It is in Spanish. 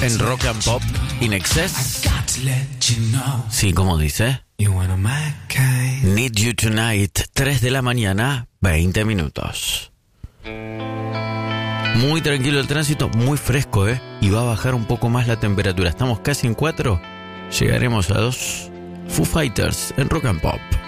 en Rock and Pop In Excess. Sí, como dice. Need You Tonight, 3 de la mañana, 20 minutos. Muy tranquilo el tránsito, muy fresco, y va a bajar un poco más la temperatura. Estamos casi en 4, llegaremos a 2. Foo Fighters en Rock and Pop.